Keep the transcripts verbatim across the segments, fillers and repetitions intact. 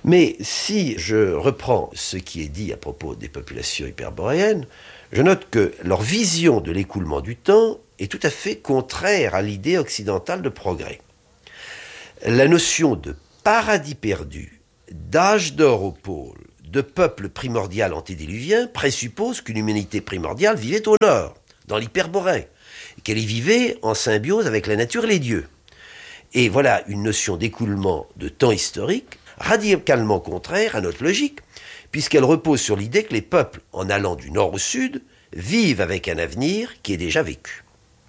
Mais si je reprends ce qui est dit à propos des populations hyperboréennes, je note que leur vision de l'écoulement du temps est tout à fait contraire à l'idée occidentale de progrès. La notion de paradis perdu, d'âge d'or au pôle, de peuple primordial antédiluvien présuppose qu'une humanité primordiale vivait au nord, dans l'hyperborée, et qu'elle y vivait en symbiose avec la nature et les dieux. Et voilà une notion d'écoulement de temps historique radicalement contraire à notre logique, puisqu'elle repose sur l'idée que les peuples, en allant du nord au sud, vivent avec un avenir qui est déjà vécu.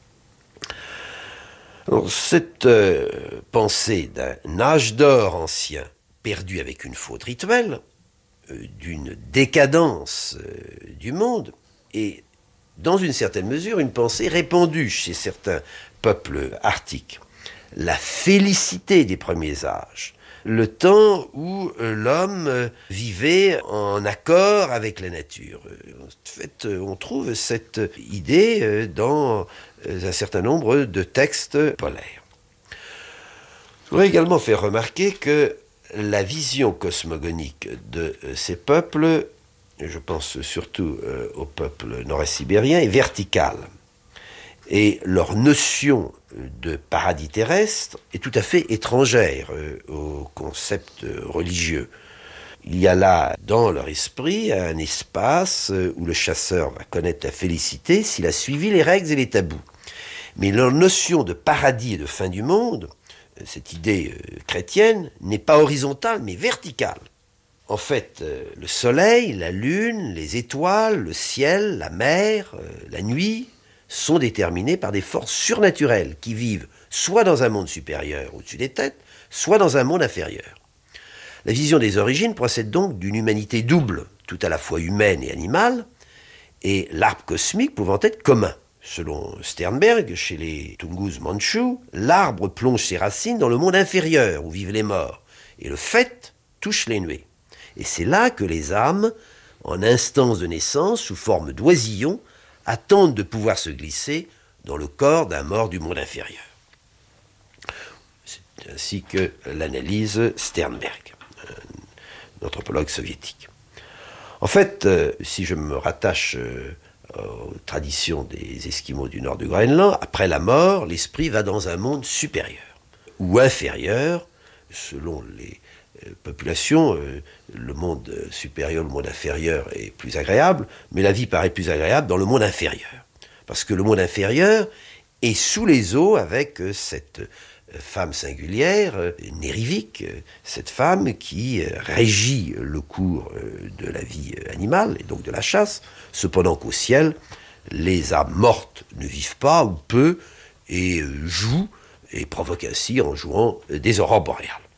Alors, cette euh, pensée d'un âge d'or ancien perdu avec une faute rituelle, euh, d'une décadence euh, du monde, est dans une certaine mesure une pensée répandue chez certains peuples arctiques. La félicité des premiers âges, le temps où euh, l'homme euh, vivait en accord avec la nature. En fait, euh, on trouve cette idée euh, dans euh, un certain nombre de textes polaires. Je voudrais également faire remarquer que la vision cosmogonique de euh, ces peuples, je pense surtout euh, aux peuples nord-est sibériens, est verticale. Et leur notion de paradis terrestre est tout à fait étrangère euh, au concept religieux. Il y a là, dans leur esprit, un espace où le chasseur va connaître la félicité s'il a suivi les règles et les tabous. Mais leur notion de paradis et de fin du monde, cette idée euh, chrétienne, n'est pas horizontale, mais verticale. En fait, euh, le soleil, la lune, les étoiles, le ciel, la mer, euh, la nuit, sont déterminés par des forces surnaturelles qui vivent soit dans un monde supérieur au-dessus des têtes, soit dans un monde inférieur. La vision des origines procède donc d'une humanité double, tout à la fois humaine et animale, et l'arbre cosmique pouvant être commun. Selon Sternberg, chez les Tungus mandchous, l'arbre plonge ses racines dans le monde inférieur où vivent les morts, et le fait touche les nuées. Et c'est là que les âmes, en instance de naissance, sous forme d'oisillons, attendent de pouvoir se glisser dans le corps d'un mort du monde inférieur. C'est ainsi que l'analyse Sternberg, un anthropologue soviétique. En fait, euh, si je me rattache euh, aux traditions des Esquimaux du nord du Groenland, après la mort, l'esprit va dans un monde supérieur ou inférieur, selon les euh, populations. Euh, le monde supérieur, le monde inférieur est plus agréable, mais la vie paraît plus agréable dans le monde inférieur. Parce que le monde inférieur est sous les eaux avec euh, cette femme singulière, euh, Nérivik, euh, cette femme qui euh, régit le cours euh, de la vie animale, et donc de la chasse, cependant qu'au ciel, les âmes mortes ne vivent pas, ou peu, et euh, jouent, et provoquent ainsi en jouant euh, des aurores boréales.